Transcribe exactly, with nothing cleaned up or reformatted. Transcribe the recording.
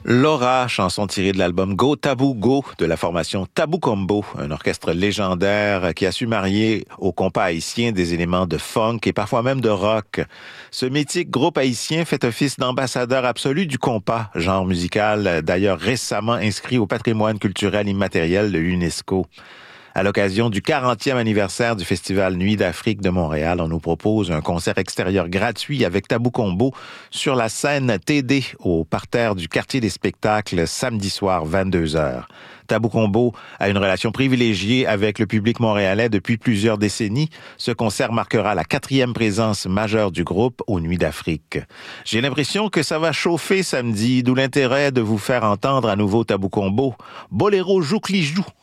Laura, chanson tirée de l'album Go Tabou Go de la formation Tabou Combo, un orchestre légendaire qui a su marier au compas haïtien des éléments de funk et parfois même de rock. Ce mythique groupe haïtien fait office d'ambassadeur absolu du compas, genre musical d'ailleurs récemment inscrit au patrimoine culturel immatériel de l'UNESCO. À l'occasion du quarantième anniversaire du Festival Nuit d'Afrique de Montréal, on nous propose un concert extérieur gratuit avec Tabou Combo sur la scène T D au parterre du quartier des spectacles samedi soir vingt-deux heures. Tabou Combo a une relation privilégiée avec le public montréalais depuis plusieurs décennies. Ce concert marquera la quatrième présence majeure du groupe aux Nuits d'Afrique. J'ai l'impression que ça va chauffer samedi, d'où l'intérêt de vous faire entendre à nouveau Tabou Combo. Boléro Joucli Joue.